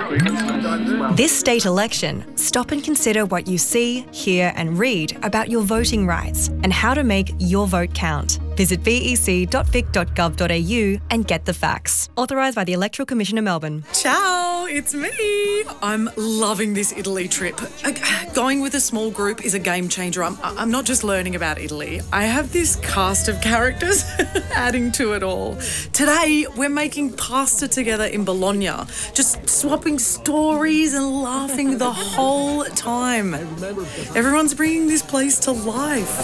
This state election, stop and consider what you see, hear and read about your voting rights and how to make your vote count. Visit bec.vic.gov.au and get the facts. Authorised by the Electoral Commission of Melbourne. Ciao, it's me. I'm loving this Italy trip. Going with a small group is a game changer. I'm not just learning about Italy. I have this cast of characters adding to it all. Today, we're making pasta together in Bologna, just swapping stories and laughing the whole time. Everyone's bringing this place to life.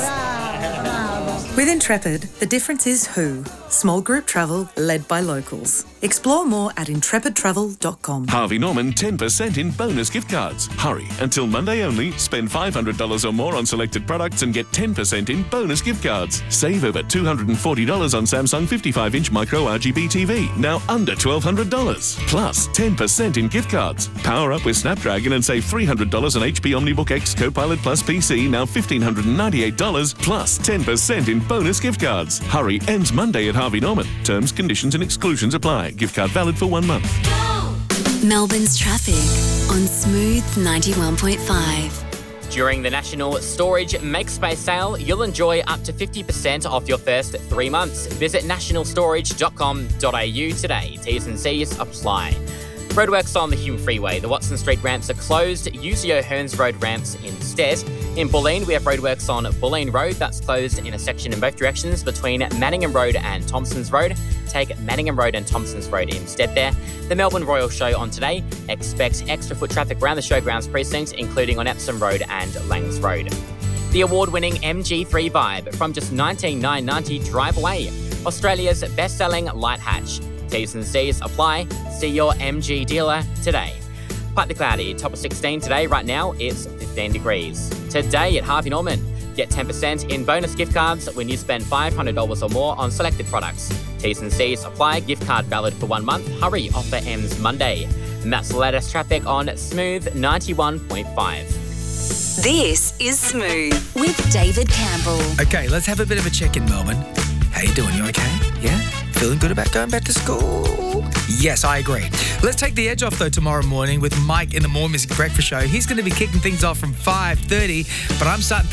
With Intrepid, the difference is who. Small group travel led by locals. Explore more at intrepidtravel.com. Harvey Norman 10% in bonus gift cards. Hurry, until Monday only, spend $500 or more on selected products and get 10% in bonus gift cards. Save over $240 on Samsung 55-inch micro RGB TV, now under $1,200. Plus 10% in gift cards. Power up with Snapdragon and save $300 on HP OmniBook X Copilot Plus PC, now $1,598, plus 10% in bonus gift cards. Hurry, ends Monday at Harvey Norman. Terms, conditions and exclusions apply. Gift card valid for 1 month. Melbourne's traffic on Smooth 91.5. During the National Storage Make Space sale, you'll enjoy up to 50% off your first 3 months. Visit nationalstorage.com.au today. T's and C's apply. Roadworks on the Hume Freeway. The Watson Street ramps are closed. Use the O'Hearns Road ramps instead. In Bulleen, we have roadworks on Bulleen Road. That's closed in a section in both directions between Manningham Road and Thompsons Road. Take Manningham Road and Thompsons Road instead there. The Melbourne Royal Show on today. Expect extra foot traffic around the Showgrounds precinct, including on Epsom Road and Langs Road. The award-winning MG3 Vibe from just $19,990 drive away. Australia's best-selling light hatch. T's and C's apply. See your MG dealer today. Partly cloudy, top of 16 today. Right now, it's 15 degrees. Today at Harvey Norman, get 10% in bonus gift cards when you spend $500 or more on selected products. T's and C's apply. Gift card valid for 1 month. Hurry, offer ends Monday. And that's the latest traffic on Smooth 91.5. This is Smooth with David Campbell. Okay, let's have a bit of a check in, Melbourne. How you doing? You okay? Yeah? Feeling good about going back to school? Yes, I agree. Let's take the edge off, though, tomorrow morning with Mike in the More Music Breakfast Show. He's going to be kicking things off from 5:30, but I'm starting things